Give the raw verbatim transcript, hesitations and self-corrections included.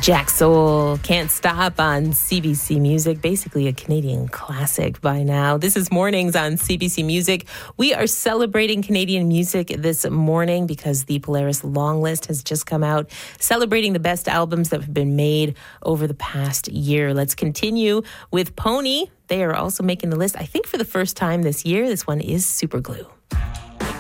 Jack Soul, Can't Stop on C B C Music, basically a Canadian classic by now. This is Mornings on C B C Music. We are celebrating Canadian music this morning because the Polaris Long List has just come out, celebrating the best albums that have been made over the past year. Let's continue with Pony. They are also making the list, I think, for the first time this year. This one is Superglue.